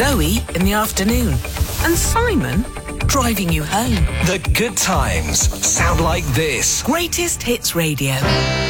Zoe in the afternoon, and Simon driving you home. The good times sound like this. Greatest Hits Radio.